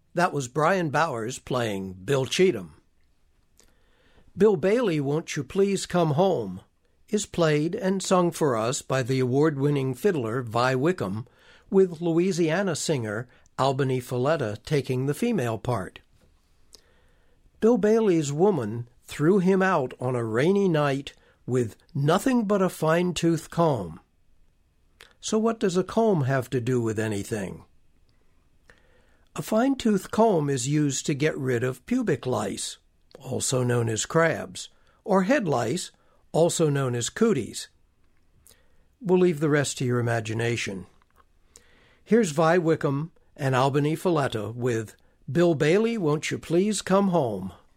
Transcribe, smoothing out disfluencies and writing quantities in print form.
That was Brian Bowers playing Bill Cheatham. Bill Bailey, Won't You Please Come Home is played and sung for us by the award-winning fiddler Vi Wickham, with Louisiana singer Albany Folletta taking the female part. Bill Bailey's woman threw him out on a rainy night with nothing but a fine-tooth comb. So what does a comb have to do with anything? A fine-tooth comb is used to get rid of pubic lice, also known as crabs, or head lice, also known as cooties. We'll leave the rest to your imagination. Here's Vi Wickham and Albany Folletta with Bill Bailey, Won't You Please Come Home?